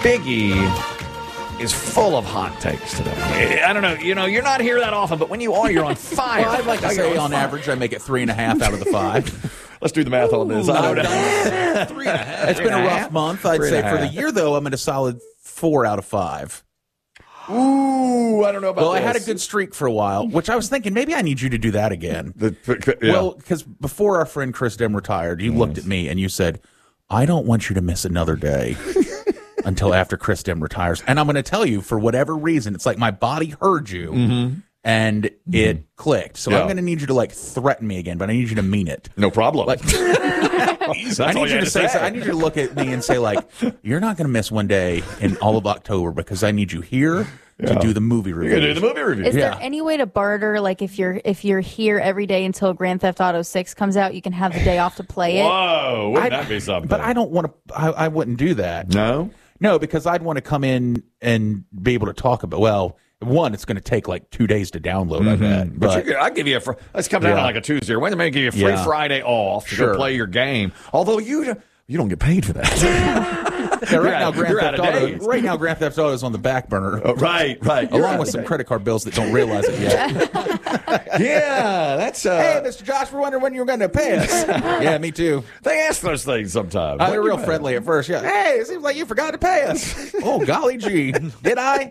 Biggie is full of hot takes today. I don't know. You're not here that often, but when you are, you're on fire. Well, I'd like to say on average I make it 3.5 out of the 5. Let's do the math on this. I don't know. 3.5. It's been a rough month. I'd say for the year, though, I'm at a solid 4 out of 5. Ooh, I don't know about Well, this. I had a good streak for a while, which I was thinking maybe I need you to do that again. Well, because before our friend Chris Dem retired, you looked at me and you said, I don't want you to miss another day until after Chris Dem retires. And I'm going to tell you, for whatever reason, it's like my body heard you and it clicked. So I'm going to need you to threaten me again, but I need you to mean it. No problem. I need you to say. I need you to look at me and say, you're not going to miss one day in all of October because I need you here to do the movie review. You're going to do the movie review. Is there any way to barter? If you're here every day until Grand Theft Auto 6 comes out, you can have the day off to play it. Whoa, wouldn't that be something? But I don't want to. I wouldn't do that. No, because I'd want to come in and be able to talk about. Well, one, it's going to take 2 days to download. I bet. But I'll give you let's come down on a Tuesday or Wednesday. Maybe give you a free Friday off to go play your game. Although you don't get paid for that. Right now, Grand Theft Auto is on the back burner. Right. Along with some credit card bills that don't realize it yet. That's. Hey, Mr. Josh, we're wondering when you're going to pay us. Yeah, me too. They ask those things sometimes. They're real friendly at first. Yeah. Hey, it seems like you forgot to pay us. Oh, golly gee. Did I?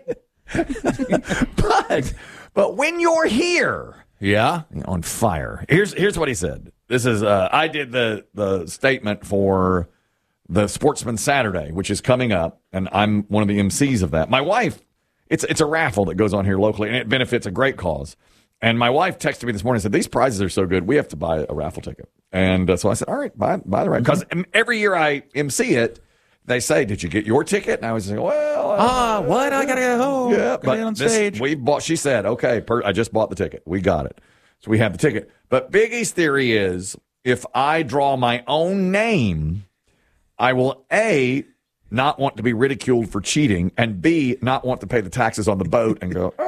But when you're here, on fire. Here's what he said. This is I did the statement for the Sportsman Saturday, which is coming up, and I'm one of the MCs of that. My wife, it's a raffle that goes on here locally, and it benefits a great cause. And my wife texted me this morning and said, these prizes are so good, we have to buy a raffle ticket. And so I said, all right, buy the raffle. Because every year I MC it, they say, did you get your ticket? And I was like, well. What? I got to go home. Yeah, but on stage. She said, okay, I just bought the ticket. We got it. So we have the ticket. But Biggie's theory is if I draw my own name, I will, A, not want to be ridiculed for cheating, and B, not want to pay the taxes on the boat and go,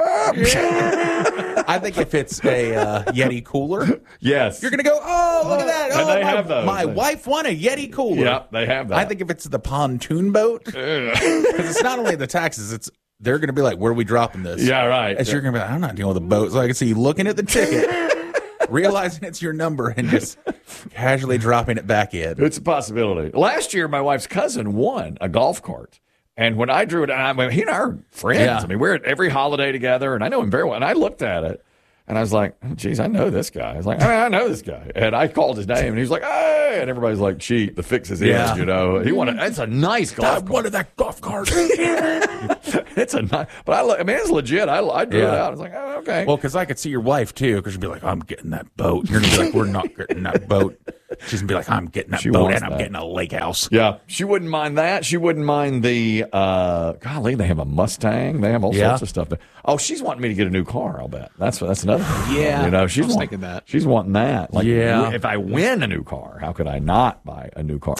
I think if it's a Yeti cooler, yes, you're going to go, oh, look at that. And they have those. My wife won a Yeti cooler. Yeah, they have that. I think if it's the pontoon boat, because it's not only the taxes, they're going to be like, where are we dropping this? Yeah, right. And you're going to be like, I'm not dealing with a boat. So I can see you looking at the ticket, realizing it's your number, and just casually dropping it back in. It's a possibility. Last year, my wife's cousin won a golf cart. And when I drew it, he and I are friends. Yeah. I mean, we're at every holiday together, and I know him very well. And I looked at it, and I was like, oh, geez, I know this guy. I was like, I know this guy. And I called his name, and he was like, hey. And everybody's like, cheat, the fix is in, He wanted, it's a nice golf cart. I wanted that golf cart. It's a nice, but it's legit. I drew it out. I was like, oh, okay. Well, because I could see your wife, too, because she'd be like, I'm getting that boat. You're going to be like, we're not getting that boat. She's going to be like, I'm getting that boat, and I'm getting a lake house. Yeah, she wouldn't mind that. She wouldn't mind the, golly, they have a Mustang. They have all sorts of stuff. Oh, she's wanting me to get a new car, I'll bet. That's another thing. Yeah. She's thinking that. She's wanting that. If I win a new car, how could I not buy a new car?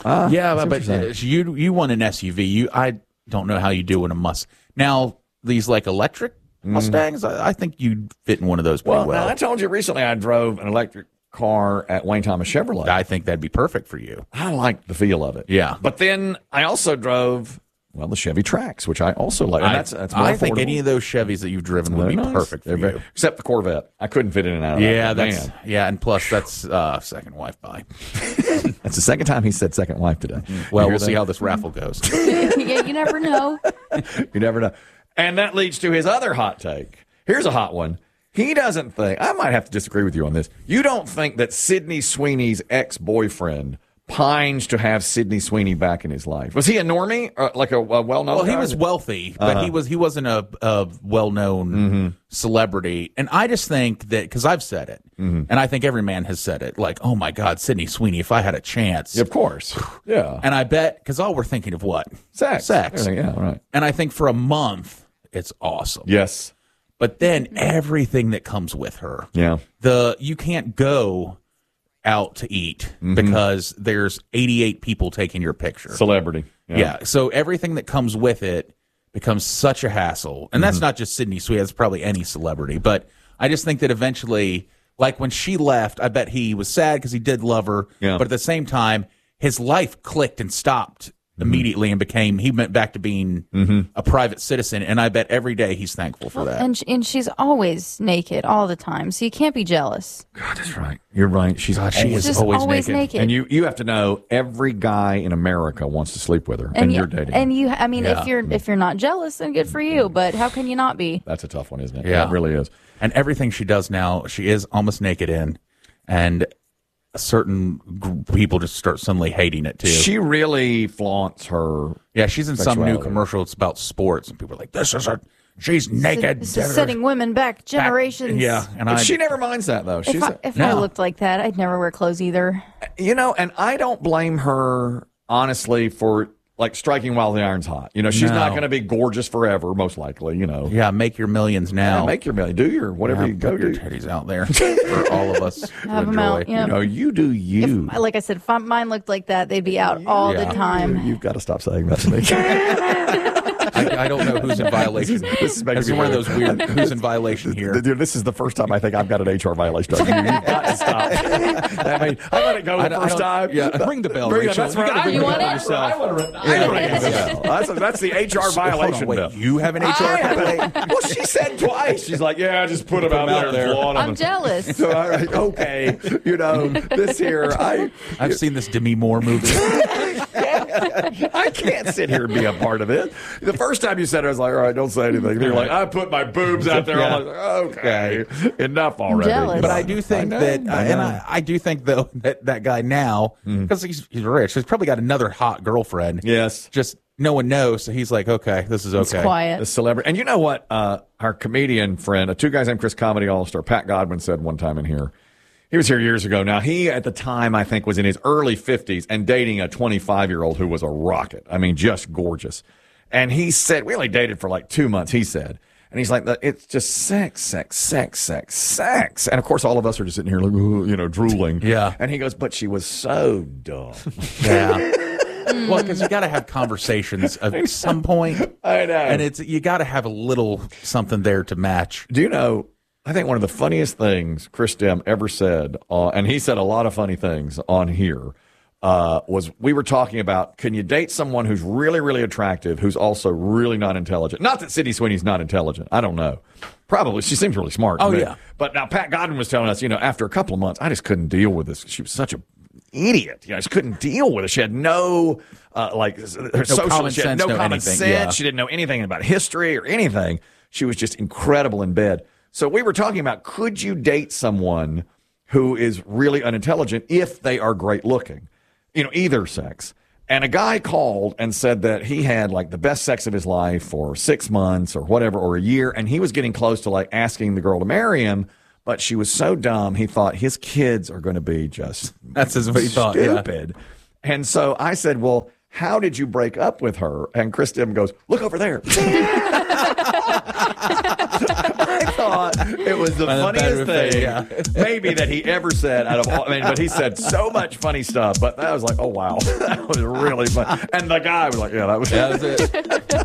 But you want an SUV. I don't know how you do in a Mustang. Now, these electric Mustangs, I think you'd fit in one of those pretty well. Now, I told you recently I drove an electric car at Wayne Thomas Chevrolet. I think that'd be perfect for you. I like the feel of it. Yeah. But then I also drove, the Chevy Trax, which I also like. And that's more I think affordable. any of those Chevys that you've driven would be perfect for you. Except the Corvette. I couldn't fit in and out of that. And plus that's second wife buy. That's the second time he said second wife today. Well, we'll see how this raffle goes. Yeah, you never know. You never know. And that leads to his other hot take. Here's a hot one. He doesn't think, I might have to disagree with you on this. You don't think that Sydney Sweeney's ex-boyfriend pines to have Sydney Sweeney back in his life? Was he a normie, like a well-known guy? Well, he was wealthy, but he wasn't a well-known celebrity. And I just think that, because I've said it, and I think every man has said it, like, oh my God, Sydney Sweeney, if I had a chance. Of course. Yeah. And I bet, because all we're thinking of what? Sex. Yeah, right. And I think for a month, it's awesome. Yes. But then everything that comes with her. Yeah. You can't go out to eat because there's 88 people taking your picture. Celebrity. Yeah. So everything that comes with it becomes such a hassle. And that's not just Sydney Sweeney, that's probably any celebrity. But I just think that eventually, like when she left, I bet he was sad because he did love her. Yeah. But at the same time, his life clicked and stopped immediately and he went back to being a private citizen. And I bet every day he's thankful for that. And she's always naked all the time, so you can't be jealous. God, that's right. You're right. She is always naked. And you have to know every guy in America wants to sleep with her, and you're dating. And if you're not jealous, then good for you. But how can you not be? That's a tough one, isn't it? Yeah, it really is. And everything she does now, she is almost naked in, and certain people just start suddenly hating it too. She really flaunts her. Yeah, she's in some new commercial. It's about sports, and people are like, she's naked. This is setting women back generations. Yeah, but she never minds that though. If I looked like that, I'd never wear clothes either. And I don't blame her honestly for like striking while the iron's hot. She's not going to be gorgeous forever, most likely. Yeah, make your millions now. Yeah, make your million. Do your whatever you go do. Your titties out there for all of us to have enjoy. them out. Yep. You do you. Like I said, if mine looked like that, they'd be out all the time. You've got to stop saying that to me. I don't know who's in violation. This is making me one of those weird. Who's in violation here? Dude, this is the first time I think I've got an HR violation. You've got to stop. I let it go the first time. Yeah, ring the bell, Rachel. That's right. You want it? I want to ring the bell. That's the HR violation bill. You have an HR complaint? Well, she said twice. She's like, yeah, just put them out there. I'm jealous. So, okay, this here. I've seen this Demi Moore movie. I can't sit here and be a part of it. The first time you said it, I was like, all right, don't say anything. You're like, I put my boobs out there. I'm like, okay, enough already. But I do think I do think though that guy now, because he's rich, he's probably got another hot girlfriend. Yes. Just no one knows, so he's like, okay, this is okay. It's quiet. The celebrity. And you know what? Our comedian friend, two guys named Chris Comedy All-Star, Pat Godwin, said one time in here. He was here years ago. Now, he, at the time, I think, was in his early 50s and dating a 25-year-old who was a rocket. I mean, just gorgeous. And he said, we only dated for like 2 months, he said. And he's like, it's just sex. And, of course, all of us are just sitting here, like, drooling. Yeah. And he goes, but she was so dumb. Yeah. Well, because you got to have conversations at some point. I know. And you got to have a little something there to match. Do you know, I think one of the funniest things Chris Dem ever said, and he said a lot of funny things on here, was we were talking about, can you date someone who's really, really attractive, who's also really not intelligent? Not that Sydney Sweeney's not intelligent. I don't know. Probably. She seems really smart. Oh, yeah. But now Pat Godwin was telling us, after a couple of months, I just couldn't deal with this. She was such a idiot. I just couldn't deal with it. She had no common sense. Yeah. She didn't know anything about history or anything. She was just incredible in bed. So we were talking about, could you date someone who is really unintelligent if they are great looking? Either sex. And a guy called and said that he had like the best sex of his life for 6 months or whatever, or a year. And he was getting close to like asking the girl to marry him. But she was so dumb, he thought his kids are going to be just what he thought, stupid. Yeah. And so I said, well, how did you break up with her? And Chris Dem goes, look over there. I thought it was the funniest thing maybe that he ever said out of all. But he said so much funny stuff. But that was like, oh, wow. That was really fun. And the guy was like, that was it.